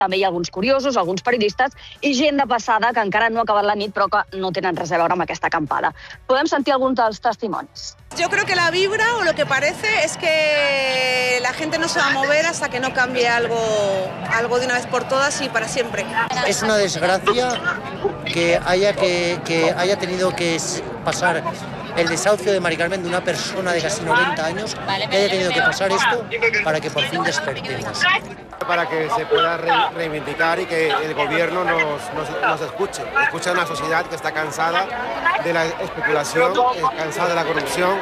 també hi ha alguns curiosos, alguns periodistes i gent de passada que encara no ha acabat la nit però que no tenen res a veure amb aquesta acampada. Podem sentir alguns dels testimonis. Yo creo que la vibra o lo que parece es que la gente no se va a mover hasta que no cambie algo de una vez por todas y para siempre. Es una desgracia que haya tenido que pasar el desahucio de Mari Carmen de una persona de casi 90 años, que haya tenido que pasar esto para que por fin despertemos. Para que se pueda reivindicar y que el gobierno nos escuche a una sociedad que está cansada de la especulación, cansada de la corrupción.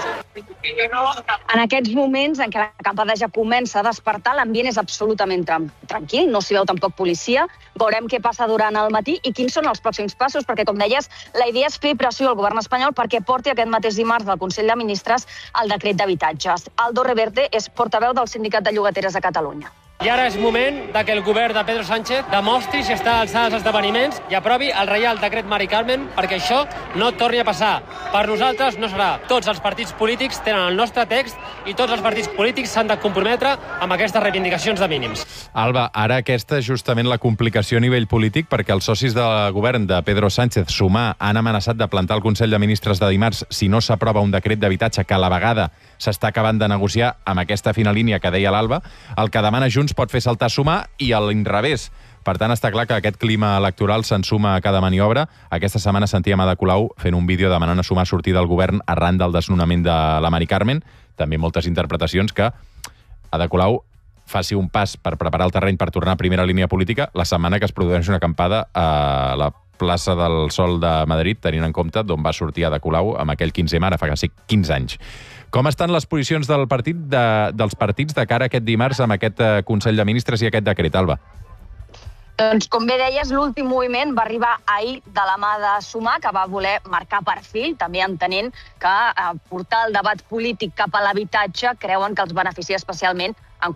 En aquests moments en què l'acampada ja comença a despertar, l'ambient és absolutament tranquil, no s'hi veu tampoc policia. Veurem què passa durant el matí i quins són els pròxims passos, perquè, com deies, la idea és fer pressió al govern espanyol perquè porti aquest mateix dimarts del Consell de Ministres el decret d'habitatges. Aldo Reverte és portaveu del Sindicat de Llogateres de Catalunya. I ara és moment que el govern de Pedro Sánchez demostri si està a l'alçada dels esdeveniments i aprovi el Reial Decret Mari Carmen perquè això no torni a passar. Per nosaltres no serà. Tots els partits polítics tenen el nostre text i tots els partits polítics s'han de comprometre amb aquestes reivindicacions de mínims. Alba, ara aquesta és justament la complicació a nivell polític perquè els socis de govern de Pedro Sánchez, Sumar, han amenaçat de plantar el Consell de Ministres de dimarts si no s'aprova un decret d'habitatge que a la vegada s'està acabant de negociar amb aquesta fina línia que deia l'Alba. El que demana Junts pot fer saltar Sumar i a l'inrevés. Per tant, està clar que aquest clima electoral s'ensuma a cada maniobra. Aquesta setmana sentíem Ada Colau fent un vídeo demanant a Sumar sortir del govern arran del desnonament de la Mari Carmen. També moltes interpretacions que Ada Colau faci un pas per preparar el terreny per tornar a primera línia política la setmana que es produeix una acampada a la plaça del Sol de Madrid, tenint en compte d'on va sortir Ada Colau amb aquell 15M, ara fa quasi 15 anys. Com estan les posicions dels partits de cara a aquest dimarts amb aquest Consell de Ministres i aquest decret, Alba? Doncs, com bé deies, l'últim moviment va arribar ahir de la mà de Sumar, que va voler marcar perfil, també entenent que portar el debat polític cap a l'habitatge creuen que els beneficia especialment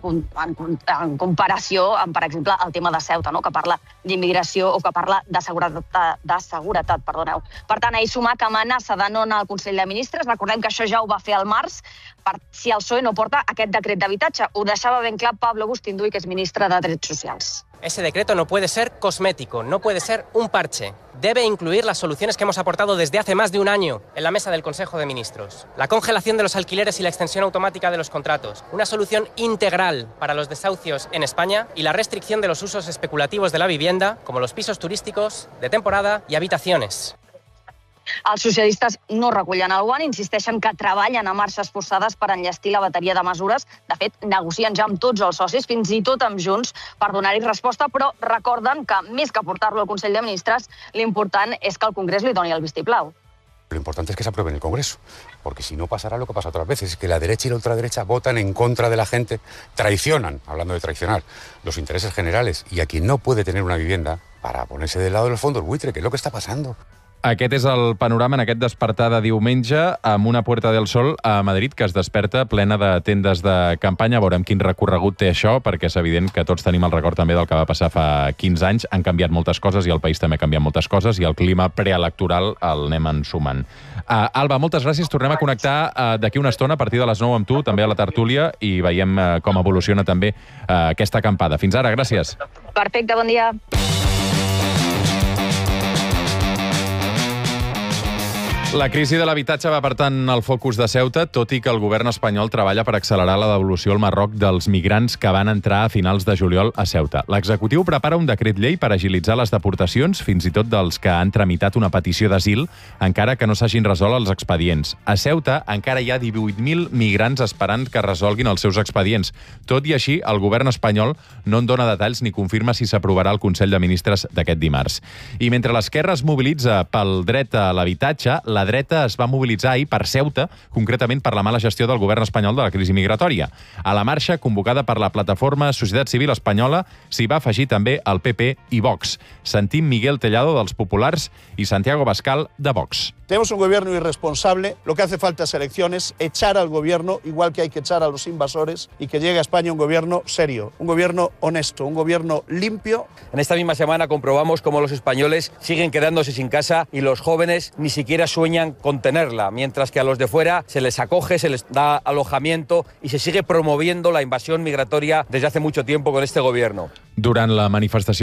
en comparació amb, per exemple, el tema de Ceuta, no? Que parla d'immigració o que parla de seguretat. Per tant, ahir Sumar que amenaça de no anar al Consell de Ministres. Recordem que això ja ho va fer al març, si el PSOE no porta aquest decret d'habitatge. Ho deixava ben clar Pablo Agustín-Duy, que és ministre de Drets Socials. Ese decreto no puede ser cosmético, no puede ser un parche. Debe incluir las soluciones que hemos aportado desde hace más de un año en la mesa del Consejo de Ministros. La congelación de los alquileres y la extensión automática de los contratos. Una solución integral para los desahucios en España y la restricción de los usos especulativos de la vivienda, como los pisos turísticos, de temporada y habitaciones. Els socialistes no recullen el guant, insisteixen que treballen a marxes forçades per enllestir la bateria de mesures. De fet, negocien ja amb tots els socis, fins i tot amb Junts, per donar-hi resposta, però recorden que, més que portar-lo al Consell de Ministres, l'important és que el Congrés li doni el vistiplau. Lo importante es que se apruebe en el Congreso, porque si no pasará lo que pasa otras veces, que la derecha y la ultraderecha votan en contra de la gente, traicionan, hablando de traicionar, los intereses generales, y a quien no puede tener una vivienda para ponerse del lado de los fondos buitre, que es lo que está pasando. Aquest és el panorama en aquest despertar de diumenge amb una Puerta del Sol a Madrid que es desperta plena de tendes de campanya. Veurem quin recorregut té això, perquè és evident que tots tenim el record també del que va passar fa 15 anys. Han canviat moltes coses i el país també ha canviat moltes coses i el clima preelectoral el anem ensumant. Alba, moltes gràcies. Tornem a connectar d'aquí una estona a partir de les 9 amb tu, també a la tertúlia, i veiem com evoluciona també aquesta acampada. Fins ara, gràcies. Perfecte, bon dia. La crisi de l'habitatge va, per tant, al focus de Ceuta, tot i que el govern espanyol treballa per accelerar la devolució al Marroc dels migrants que van entrar a finals de juliol a Ceuta. L'executiu prepara un decret llei per agilitzar les deportacions, fins i tot dels que han tramitat una petició d'asil, encara que no s'hagin resolt els expedients. A Ceuta encara hi ha 18.000 migrants esperant que resolguin els seus expedients. Tot i així, el govern espanyol no en dona detalls ni confirma si s'aprovarà el Consell de Ministres d'aquest dimarts. I mentre l'esquerra es mobilitza pel dret a l'habitatge, la dreta es va mobilitzar ahir per Ceuta, concretament per la mala gestió del govern espanyol de la crisi migratòria. A la marxa, convocada per la plataforma Societat Civil Espanyola, s'hi va afegir també el PP i Vox. Sentim Miguel Tellado dels Populars i Santiago Bascal de Vox. Tenemos un gobierno irresponsable, lo que hace falta es elecciones, echar al gobierno, igual que hay que echar a los invasores, y que llegue a España un gobierno serio, un gobierno honesto, un gobierno limpio. En esta misma semana comprobamos cómo los españoles siguen quedándose sin casa y los jóvenes ni siquiera sueñan con tenerla, mientras que a los de fuera se les acoge, se les da alojamiento y se sigue promoviendo la invasión migratoria desde hace mucho tiempo con este gobierno. Durant la manifestació